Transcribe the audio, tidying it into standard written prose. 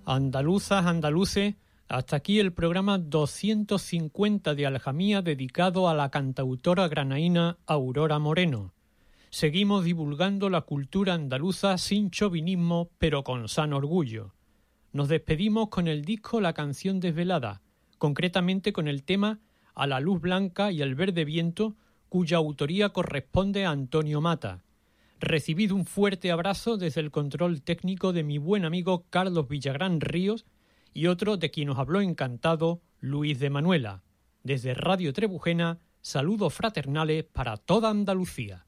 Andaluzas, andaluces, hasta aquí el programa 250 de Aljamía dedicado a la cantautora granaína Aurora Moreno. Seguimos divulgando la cultura andaluza sin chauvinismo, pero con sano orgullo. Nos despedimos con el disco La Canción Desvelada, concretamente con el tema A la Luz Blanca y el Verde Viento, cuya autoría corresponde a Antonio Mata. Recibid un fuerte abrazo desde el control técnico de mi buen amigo Carlos Villagrán Ríos y otro de quien os habló encantado, Luis de Manuela. Desde Radio Trebujena, saludos fraternales para toda Andalucía.